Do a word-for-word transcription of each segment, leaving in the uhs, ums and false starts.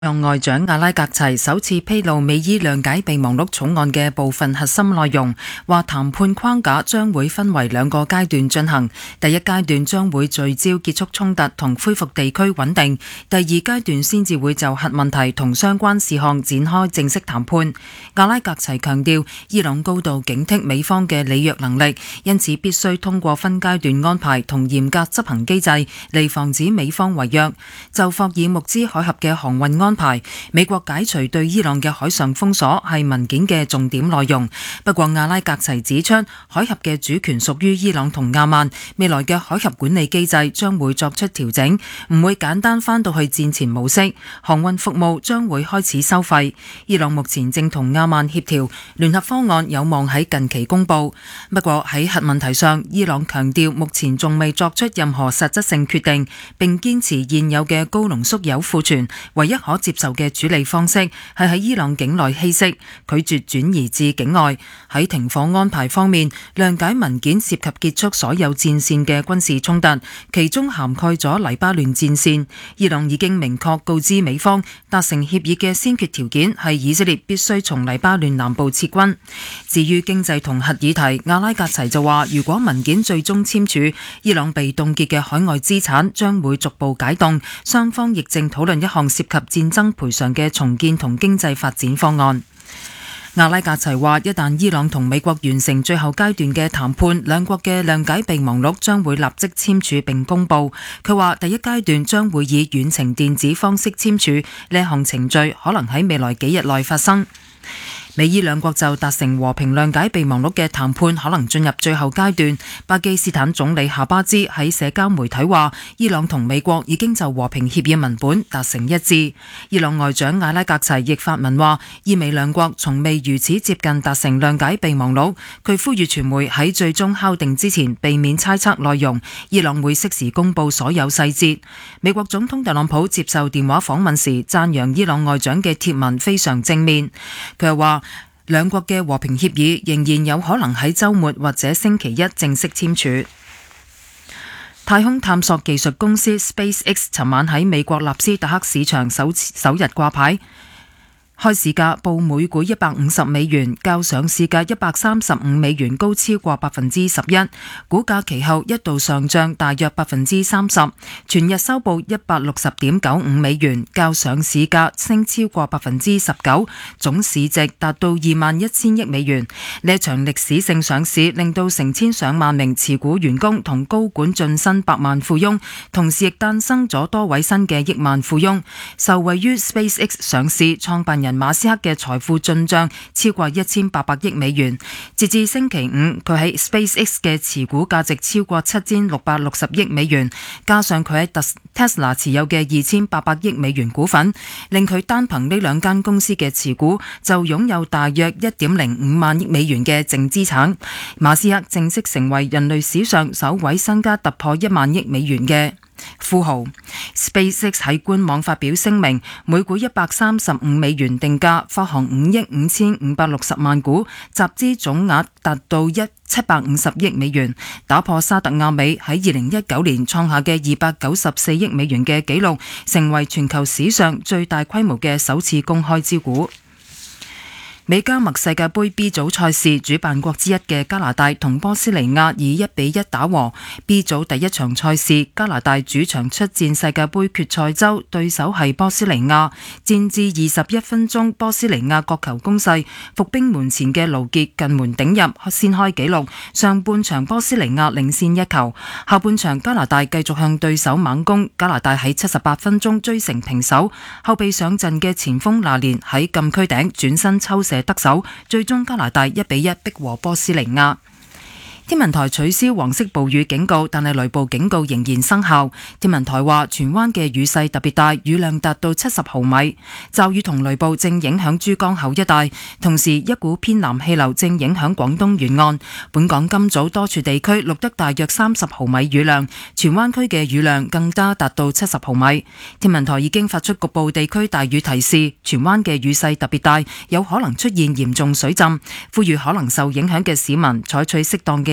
讓外長阿拉格齊首次披露美伊諒解備忘錄草案嘅部分核心內容，話談判框架將會分為兩個階段進行。第一階段將會聚焦結束衝突同恢復地區穩定，第二階段先至會就核問題同相關事項展開正式談判。阿拉格齊強調，伊朗高度警惕美方嘅履約能力，因此必須通過分階段安排同嚴格執行機制嚟防止美方違約。就霍爾木茲海峽嘅航運安排，美國解除對伊朗嘅海上封鎖係文件嘅重點內容。不過阿拉格齊指出，海峽嘅主權屬於伊朗同亞曼，未來嘅海峽管理機制將會作出調整，唔會簡單返到去戰前模式，航運服務將會開始收費。伊朗目前正同亞曼協調，聯合方案有望喺近期公佈。不過喺核問題上，伊朗強調目前仲未作出任何實質性決定，並堅持現有嘅高濃縮鈾庫存唯一可接受嘅處理方式係喺伊朗境內稀釋，拒絕轉移至境外。喺停火安排方面，諒解文件涉及結束所有戰線嘅軍事衝突，其中涵蓋咗黎巴嫩戰線。伊朗已經明確告知美方，達成協議嘅先決條件係以色列必須從黎巴嫩南部撤軍。至於經濟同核議題，阿拉格齊就話，如果文件最終簽署，伊朗被凍結嘅海外資產將會逐步解凍，雙方亦正討論一項涉及戰爭賠償嘅重建同經濟發展方案。阿拉格齊話，一旦伊朗同美國完成最後階段嘅談判，兩國嘅諒解備忘錄將會立即簽署並公佈。佢話第一階段將會以遠程電子方式簽署，呢項程序可能喺未來幾日內發生。美伊兩國就達成和平諒解備忘錄嘅談判可能進入最後階段。巴基斯坦總理夏巴茲喺社交媒體話，伊朗同美國已經就和平協議文本達成一致。伊朗外長阿拉格齊亦發文話，伊美兩國從未如此接近達成諒解備忘錄。佢呼籲傳媒喺最終敲定之前避免猜測內容，伊朗會適時公佈所有細節。美國總統特朗普接受電話訪問時讚揚伊朗外長嘅貼文非常正面。佢又話，兩國嘅和平協議仍然有可能喺週末或者星期一正式簽署。太空探索技術公司 SpaceX 尋晚喺美國納斯達克市場首首日掛牌，開市價報每股一百五十美元，較上市價一百三十五美元高超過百分之十一，股價其後一度上漲大約百分之三十，全日收報一百六十點九五美元，較上市價升超過百分之十九，總市值達到二萬一千億美元。呢場歷史性上市令到成千上萬名持股員工同高管晉身百萬富翁，同時亦誕生咗多位新嘅億萬富翁。受惠於 SpaceX 上市，創辦人馬斯克嘅財富進賬超過一千八百億美元。截至星期五，佢喺 SpaceX 嘅持股價值超過七千六百六十億美元，加上佢喺 Tesla 持有嘅二千八百億美元股份，令佢單憑呢兩間公司嘅持股就擁有大約一點零五萬億美元嘅淨資產。馬斯克正式成為人類史上首位身家突破一萬億美元嘅富豪。 SpaceX 喺官網發表聲明，每股一百三十五美元定價，發行五億五千五百六十萬股，集資總額達到一七百五十億美元，打破沙特阿美喺二零一九年創下嘅二百九十四億美元嘅紀錄，成為全球史上最大規模嘅首次公開招股。美加墨世界盃 B 組賽事主辦國之一嘅加拿大同波斯尼亞以一比一打和。B 組第一場賽事，加拿大主場出戰世界盃決賽周，對手係波斯尼亞。戰至二十一分鐘，波斯尼亞角球攻勢，伏兵門前嘅盧傑近門頂入，先開紀錄。上半場波斯尼亞領先一球，下半場加拿大繼續向對手猛攻。加拿大喺七十八分鐘追成平手，後備上陣嘅前鋒拿連喺禁區頂轉身抽射得手，最終加拿大一比一逼和波斯尼亞。天文台取消黃色暴雨警告，但係雷暴警告仍然生效。天文台話，荃灣嘅雨勢特別大，雨量達到七十毫米。驟雨同雷暴正影響珠江口一帶，同時一股偏南氣流正影響廣東沿岸。本港今早多處地區錄得大約三十毫米雨量，荃灣區嘅雨量更加達到七十毫米。天文台已經發出局部地區大雨提示，荃灣嘅雨勢特別大，有可能出現嚴重水浸，呼籲可能受影響嘅市民採取適當嘅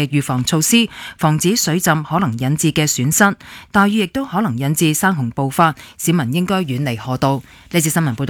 預防措施，防止水浸可能引致嘅損失。大雨亦都可能引致山洪暴發，市民應該遠離河道。呢次新聞報道。